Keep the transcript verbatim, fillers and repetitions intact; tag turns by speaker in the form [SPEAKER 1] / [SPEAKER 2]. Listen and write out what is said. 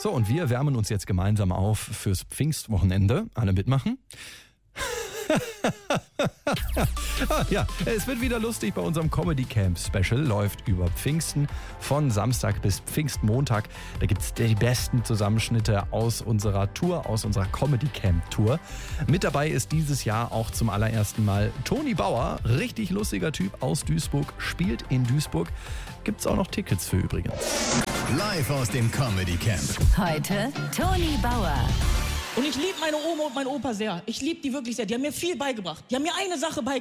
[SPEAKER 1] So, und wir wärmen uns jetzt gemeinsam auf fürs Pfingstwochenende. Alle mitmachen? Ja, es wird wieder lustig bei unserem Comedy Camp Special. Läuft über Pfingsten von Samstag bis Pfingstmontag. Da gibt es die besten Zusammenschnitte aus unserer Tour, aus unserer Comedy Camp Tour. Mit dabei ist dieses Jahr auch zum allerersten Mal Toni Bauer. Richtig lustiger Typ aus Duisburg, spielt in Duisburg. Gibt's auch noch Tickets für übrigens.
[SPEAKER 2] Live aus dem Comedy Camp.
[SPEAKER 3] Heute Toni Bauer.
[SPEAKER 4] Und ich liebe meine Oma und meinen Opa sehr. Ich liebe die wirklich sehr. Die haben mir viel beigebracht. Die haben mir eine Sache beigebracht.